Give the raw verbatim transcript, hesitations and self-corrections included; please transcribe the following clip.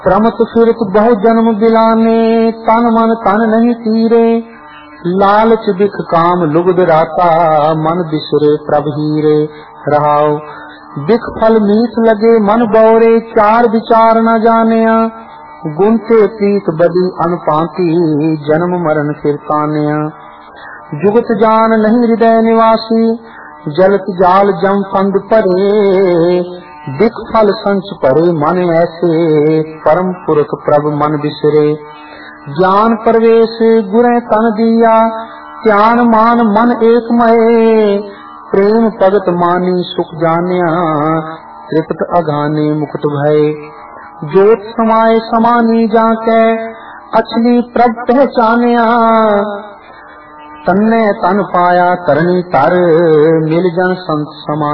क्रमत फिरत बहु जन्म बिलाने, तन मन तन नहीं तीरे। लालच बिख काम लुग बिराता, मन बिसरे प्रभ हीरे। रहाओ बिख फल मीठ लगे मन बौरे, चार विचार न जानिया। गुनते प्रीत बदी अनपाती, जन्म मरण फिर तानिया। जुगत जान नहीं हृदय निवासी, जलत जाल जम फंद परे। बिख फल संच परे मन ऐसे, परम पुरख प्रभ मन बिसरे। ज्ञान प्रवेश गुरै तन दिया, ध्यान मान मन एक मये। प्रेम भगत मानी सुख जानिया, तृप्त अघाने मुक्त भय। जोत समाये समानी जाके, अछली प्रभ पहचानिया। तन्ने तन पाया करनी तर, मिल जन संत समान।